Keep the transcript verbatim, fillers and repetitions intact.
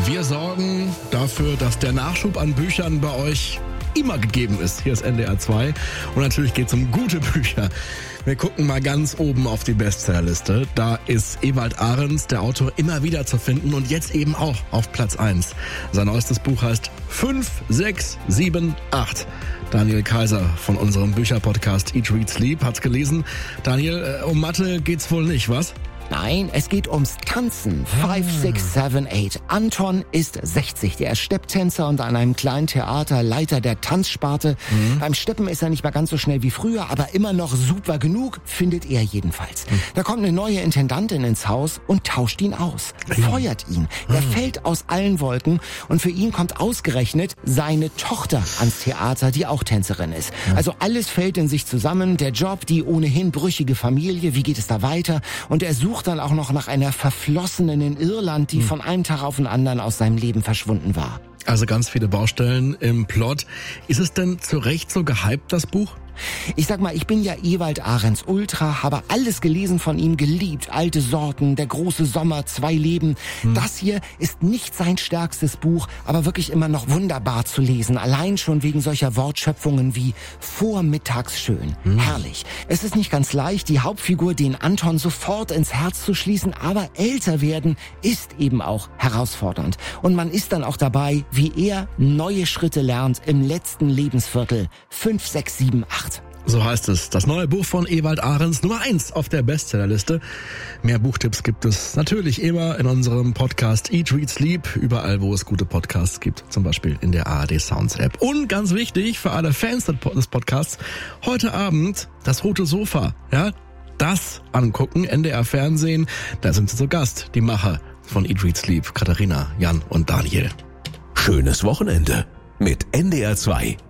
Wir sorgen dafür, dass der Nachschub an Büchern bei euch immer gegeben ist. Hier ist N D R zwei und natürlich geht es um gute Bücher. Wir gucken mal ganz oben auf die Bestsellerliste. Da ist Ewald Ahrens, der Autor, immer wieder zu finden und jetzt eben auch auf Platz eins. Sein neuestes Buch heißt fünf sechs sieben acht. Daniel Kaiser von unserem Bücherpodcast Eat, Read, Sleep hat's gelesen. Daniel, um Mathe geht's wohl nicht, was? Nein, es geht ums Tanzen. Five, six, seven, eight. Anton ist sechzig. Der ist Stepptänzer und an einem kleinen Theater Leiter der Tanzsparte. Mhm. Beim Steppen ist er nicht mehr ganz so schnell wie früher, aber immer noch super genug, findet er jedenfalls. Mhm. Da kommt eine neue Intendantin ins Haus und tauscht ihn aus. Mhm. Feuert ihn. Mhm. Er fällt aus allen Wolken und für ihn kommt ausgerechnet seine Tochter ans Theater, die auch Tänzerin ist. Mhm. Also alles fällt in sich zusammen. Der Job, die ohnehin brüchige Familie, wie geht es da weiter? Und er sucht dann auch noch nach einer Verflossenen in Irland, die hm. von einem Tag auf den anderen aus seinem Leben verschwunden war. Also ganz viele Baustellen im Plot. Ist es denn zu Recht so gehypt, das Buch? Ich sag mal, ich bin ja Ewald Ahrens Ultra, habe alles gelesen von ihm, geliebt. Alte Sorten, Der große Sommer, Zwei Leben. Hm. Das hier ist nicht sein stärkstes Buch, aber wirklich immer noch wunderbar zu lesen. Allein schon wegen solcher Wortschöpfungen wie vormittagsschön. Hm. Herrlich. Es ist nicht ganz leicht, die Hauptfigur, den Anton, sofort ins Herz zu schließen, aber älter werden ist eben auch herausfordernd. Und man ist dann auch dabei, wie er neue Schritte lernt im letzten Lebensviertel. fünf, sechs, sieben, acht. So heißt es. Das neue Buch von Ewald Ahrens, Nummer eins auf der Bestsellerliste. Mehr Buchtipps gibt es natürlich immer in unserem Podcast Eat, Read, Sleep. Überall, wo es gute Podcasts gibt. Zum Beispiel in der A R D Sounds App. Und ganz wichtig für alle Fans des Podcasts, heute Abend das Rote Sofa. Ja, das angucken, N D R Fernsehen. Da sind sie zu Gast, die Macher von Eat, Read, Sleep. Katharina, Jan und Daniel. Schönes Wochenende mit N D R zwei.